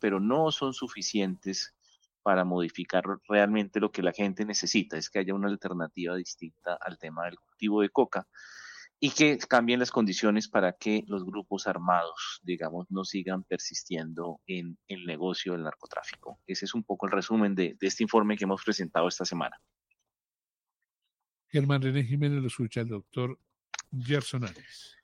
pero no son suficientes para modificar realmente lo que la gente necesita, es que haya una alternativa distinta al tema del cultivo de coca y que cambien las condiciones para que los grupos armados, digamos, no sigan persistiendo en el negocio del narcotráfico. Ese es un poco el resumen de este informe que hemos presentado esta semana. Germán René Jiménez, lo escucha el doctor Gerson Arias.